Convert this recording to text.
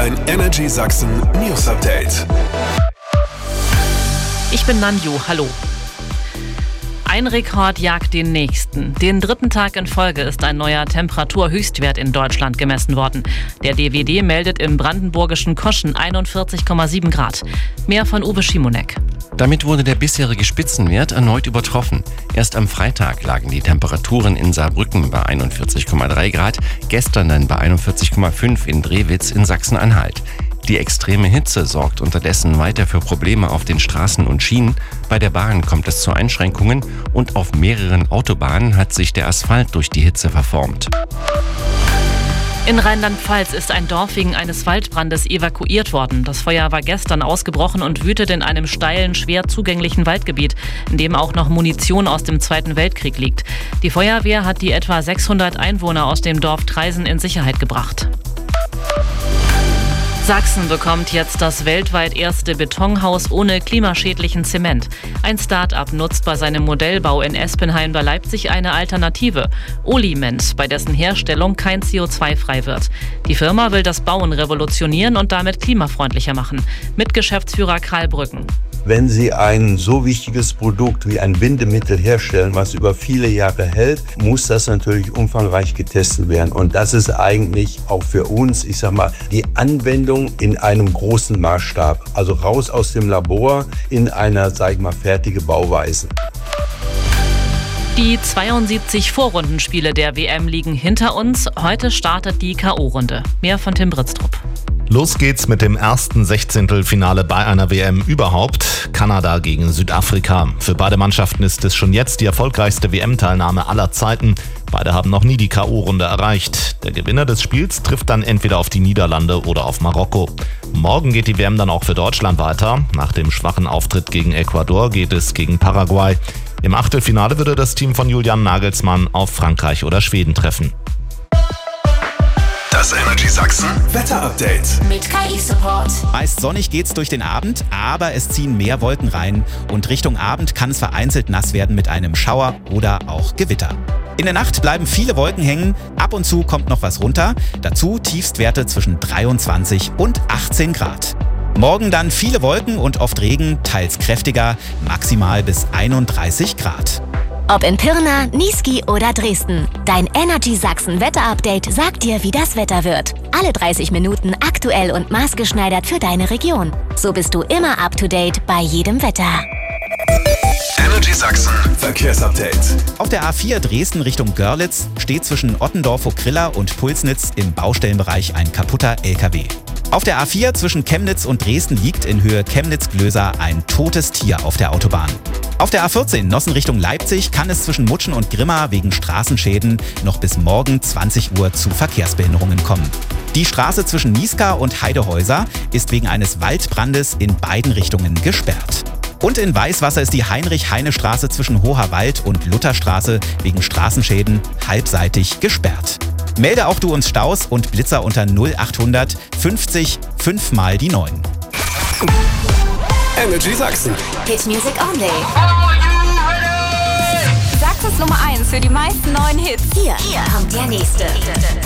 Ein Energy Sachsen News Update. Ich bin Nanju, hallo. Ein Rekord jagt den nächsten. Den dritten Tag in Folge ist ein neuer Temperaturhöchstwert in Deutschland gemessen worden. Der DWD meldet im brandenburgischen Koschen 41,7 Grad. Mehr von Uwe Schimonek. Damit wurde der bisherige Spitzenwert erneut übertroffen. Erst am Freitag lagen die Temperaturen in Saarbrücken bei 41,3 Grad, gestern dann bei 41,5 in Drewitz in Sachsen-Anhalt. Die extreme Hitze sorgt unterdessen weiter für Probleme auf den Straßen und Schienen. Bei der Bahn kommt es zu Einschränkungen und auf mehreren Autobahnen hat sich der Asphalt durch die Hitze verformt. In Rheinland-Pfalz ist ein Dorf wegen eines Waldbrandes evakuiert worden. Das Feuer war gestern ausgebrochen und wütet in einem steilen, schwer zugänglichen Waldgebiet, in dem auch noch Munition aus dem Zweiten Weltkrieg liegt. Die Feuerwehr hat die etwa 600 Einwohner aus dem Dorf Traisen in Sicherheit gebracht. Sachsen bekommt jetzt das weltweit erste Betonhaus ohne klimaschädlichen Zement. Ein Start-up nutzt bei seinem Modellbau in Espenheim bei Leipzig eine Alternative. Oliment, bei dessen Herstellung kein CO2 frei wird. Die Firma will das Bauen revolutionieren und damit klimafreundlicher machen. Mitgeschäftsführer Karl Brücken. Wenn Sie ein so wichtiges Produkt wie ein Bindemittel herstellen, was über viele Jahre hält, muss das natürlich umfangreich getestet werden. Und das ist eigentlich auch für uns, die Anwendung in einem großen Maßstab. Also raus aus dem Labor in einer, fertige Bauweise. Die 72 Vorrundenspiele der WM liegen hinter uns. Heute startet die K.O.-Runde. Mehr von Tim Britztrup. Los geht's mit dem ersten Sechzehntelfinale bei einer WM überhaupt. Kanada gegen Südafrika. Für beide Mannschaften ist es schon jetzt die erfolgreichste WM-Teilnahme aller Zeiten. Beide haben noch nie die K.O.-Runde erreicht. Der Gewinner des Spiels trifft dann entweder auf die Niederlande oder auf Marokko. Morgen geht die WM dann auch für Deutschland weiter. Nach dem schwachen Auftritt gegen Ecuador geht es gegen Paraguay. Im Achtelfinale würde das Team von Julian Nagelsmann auf Frankreich oder Schweden treffen. Das Energy Sachsen Wetter Update mit KI-Support. Meist sonnig geht's durch den Abend, aber es ziehen mehr Wolken rein und Richtung Abend kann es vereinzelt nass werden mit einem Schauer oder auch Gewitter. In der Nacht bleiben viele Wolken hängen, ab und zu kommt noch was runter, dazu Tiefstwerte zwischen 23 und 18 Grad. Morgen dann viele Wolken und oft Regen, teils kräftiger, maximal bis 31 Grad. Ob in Pirna, Niesky oder Dresden, dein Energy Sachsen Wetter-Update sagt dir, wie das Wetter wird. Alle 30 Minuten aktuell und maßgeschneidert für deine Region. So bist du immer up-to-date bei jedem Wetter. Energy Sachsen Verkehrsupdate. Auf der A4 Dresden Richtung Görlitz steht zwischen Ottendorf-Hochkrilla und Pulsnitz im Baustellenbereich ein kaputter LKW. Auf der A4 zwischen Chemnitz und Dresden liegt in Höhe Chemnitz-Glöser ein totes Tier auf der Autobahn. Auf der A14 Nossen Richtung Leipzig kann es zwischen Mutschen und Grimma wegen Straßenschäden noch bis morgen 20 Uhr zu Verkehrsbehinderungen kommen. Die Straße zwischen Niesca und Heidehäuser ist wegen eines Waldbrandes in beiden Richtungen gesperrt. Und in Weißwasser ist die Heinrich-Heine-Straße zwischen Hoherwald und Lutherstraße wegen Straßenschäden halbseitig gesperrt. Melde auch du uns Staus und Blitzer unter 0800 50 5 mal die 9. Energy Sachsen. Hit Music Only. Sachsens Nummer 1 für die meisten neuen Hits. Hier kommt der nächste.